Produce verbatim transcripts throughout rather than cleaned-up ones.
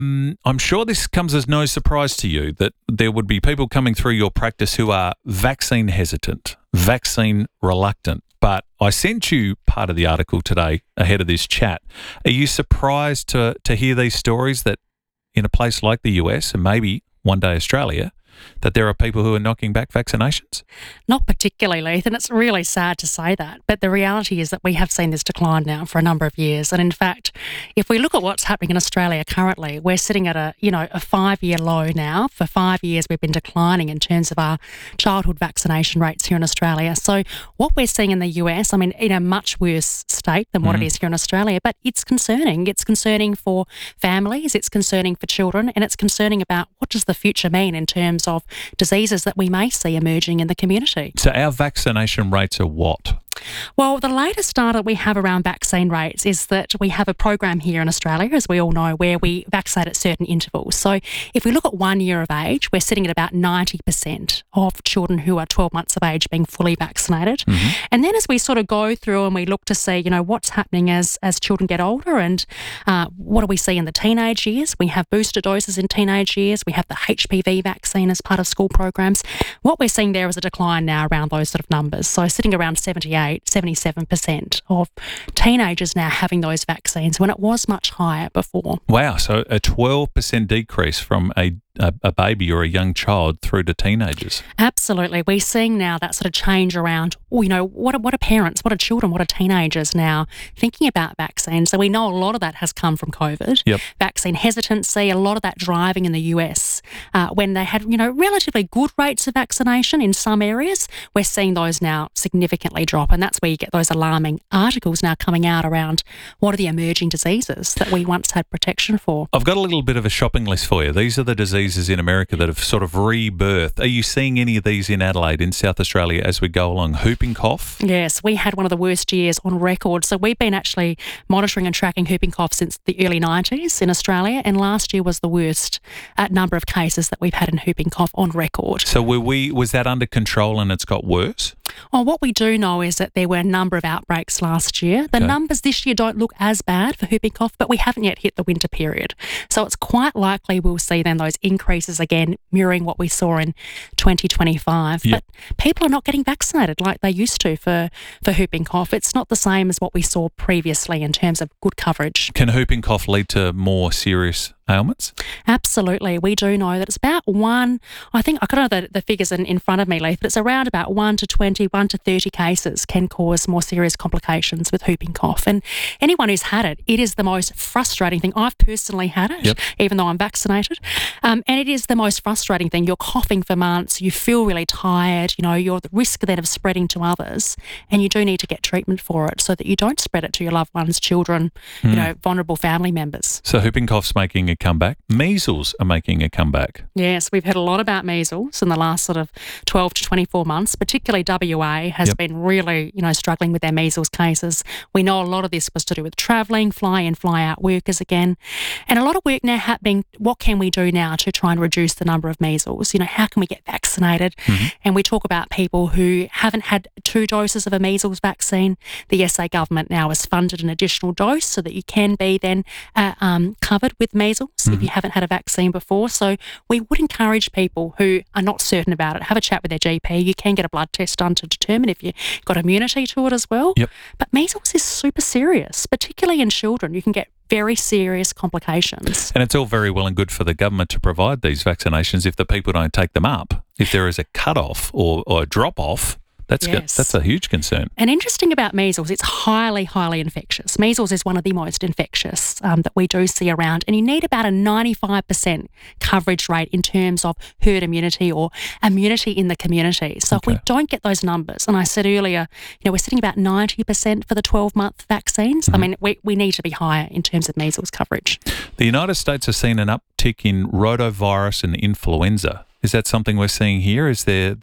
Mm, I'm sure this comes as no surprise to you that there would be people coming through your practice who are vaccine hesitant, vaccine reluctant. But I sent you part of the article today ahead of this chat. Are you surprised to to hear these stories that in a place like the U S and maybe one day Australia, that there are people who are knocking back vaccinations? Not particularly, Leith, and it's really sad to say that. But the reality is that we have seen this decline now for a number of years. And in fact, if we look at what's happening in Australia currently, we're sitting at a, you know, a five-year low now. For five years, we've been declining in terms of our childhood vaccination rates here in Australia. So what we're seeing in the U S, I mean, in a much worse state than what mm. it is here in Australia, but it's concerning. It's concerning for families, it's concerning for children, and it's concerning about what does the future mean in terms of diseases that we may see emerging in the community. So our vaccination rates are what? Well, the latest data we have around vaccine rates is that we have a program here in Australia, as we all know, where we vaccinate at certain intervals. So if we look at one year of age, we're sitting at about ninety percent of children who are twelve months of age being fully vaccinated. Mm-hmm. And then as we sort of go through and we look to see, you know, what's happening as, as children get older and uh, what do we see in the teenage years? We have booster doses in teenage years. We have the H P V vaccine as part of school programs. What we're seeing there is a decline now around those sort of numbers. So sitting around seventy-eight, seventy-seven percent of teenagers now having those vaccines when it was much higher before. Wow, so a twelve percent decrease from a A, a baby or a young child through to teenagers. Absolutely. We're seeing now that sort of change around, you know, what are, what are parents, what are children, what are teenagers now thinking about vaccines? So we know a lot of that has come from COVID. Yep. Vaccine hesitancy, a lot of that driving in the U S uh, when they had, you know, relatively good rates of vaccination in some areas. We're seeing those now significantly drop, and that's where you get those alarming articles now coming out around what are the emerging diseases that we once had protection for. I've got a little bit of a shopping list for you. These are the diseases in America that have sort of rebirthed. Are you seeing any of these in Adelaide, in South Australia, as we go along? Whooping cough? Yes, we had one of the worst years on record. So we've been actually monitoring and tracking whooping cough since the early nineties in Australia, and last year was the worst uh, number of cases that we've had in whooping cough on record. So were we, was that under control and it's got worse? Well, what we do know is that there were a number of outbreaks last year. The okay. numbers this year don't look as bad for whooping cough, but we haven't yet hit the winter period. So it's quite likely we'll see then those increases again, mirroring what we saw in twenty twenty-five. Yep. But people are not getting vaccinated like they used to for, for whooping cough. It's not the same as what we saw previously in terms of good coverage. Can whooping cough lead to more serious ailments? Absolutely. We do know that it's about one, I think, I don't know the, the figures in, in front of me, Leith, but it's around about one to twenty, one to thirty cases can cause more serious complications with whooping cough. And anyone who's had it, it is the most frustrating thing. I've personally had it, yep. even though I'm vaccinated. Um, and it is the most frustrating thing. You're coughing for months, you feel really tired, you know, you're at risk then of spreading to others, and you do need to get treatment for it so that you don't spread it to your loved ones, children, mm. you know, vulnerable family members. So whooping cough's making a comeback. Measles are making a comeback. Yes, we've heard a lot about measles in the last sort of twelve to twenty-four months, particularly W A has yep. been really, you know, struggling with their measles cases. We know a lot of this was to do with travelling, fly in, fly out workers again. And a lot of work now happening, what can we do now to try and reduce the number of measles? You know, how can we get vaccinated? Mm-hmm. And we talk about people who haven't had two doses of a measles vaccine. The S A government now has funded an additional dose so that you can be then uh, um, covered with measles mm-hmm. if you haven't had a vaccine before. So we would encourage people who are not certain about it, have a chat with their G P. You can get a blood test done to determine if you've got immunity to it as well. Yep. But measles is super serious, particularly in children. You can get very serious complications. And it's all very well and good for the government to provide these vaccinations if the people don't take them up. If there is a cut-off or, or a drop-off, That's yes. good. That's a huge concern. And interesting about measles, it's highly, highly infectious. Measles is one of the most infectious um, that we do see around, and you need about a ninety-five percent coverage rate in terms of herd immunity or immunity in the community. So okay. if we don't get those numbers, and I said earlier, you know, we're sitting about ninety percent for the twelve-month vaccines. Mm-hmm. I mean, we, we need to be higher in terms of measles coverage. The United States has seen an uptick in rotavirus and influenza. Is that something we're seeing here? Is there the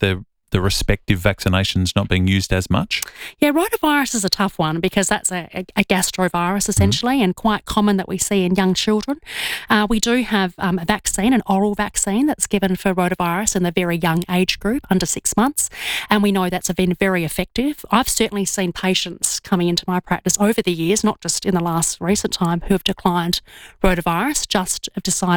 the respective vaccinations not being used as much? Yeah, rotavirus is a tough one because that's a, a, a gastrovirus essentially, mm-hmm. and quite common that we see in young children. Uh, we do have um, a vaccine, an oral vaccine that's given for rotavirus in the very young age group, under six months, and we know that's been very effective. I've certainly seen patients coming into my practice over the years, not just in the last recent time, who have declined rotavirus, just have decided